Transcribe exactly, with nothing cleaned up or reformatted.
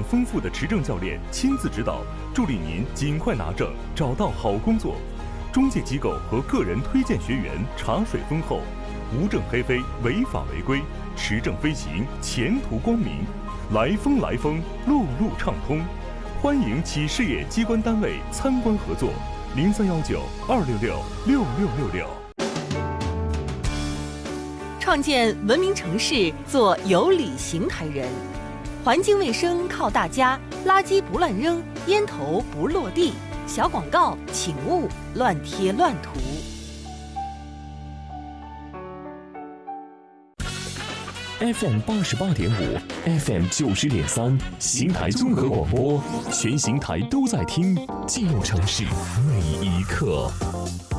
丰富的持证教练亲自指导，助力您尽快拿证，找到好工作。中介机构和个人推荐学员茶水丰厚，无证黑飞，违法违规，持证飞行，前途光明。来风来风，路路畅通。欢迎企事业机关单位参观合作，零三幺九二六六六六六六。 创建文明城市，做有理行台人。环境卫生靠大家，垃圾不乱扔，烟头不落地。小广告请勿乱贴乱涂。 F M 八十八点五 ，F M 九十点三，邢台综合广播，全邢台都在听，记录城市每一刻。